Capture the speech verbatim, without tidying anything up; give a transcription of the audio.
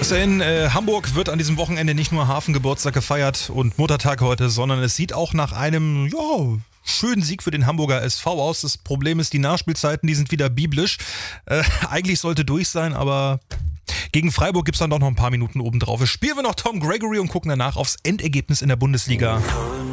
In äh, Hamburg wird an diesem Wochenende nicht nur Hafengeburtstag gefeiert und Muttertag heute, sondern es sieht auch nach einem, ja, schönen Sieg für den Hamburger S V aus. Das Problem ist, die Nachspielzeiten, die sind wieder biblisch. Äh, eigentlich sollte durch sein, aber gegen Freiburg gibt's dann doch noch ein paar Minuten obendrauf. Spielen wir noch Tom Gregory und gucken danach aufs Endergebnis in der Bundesliga.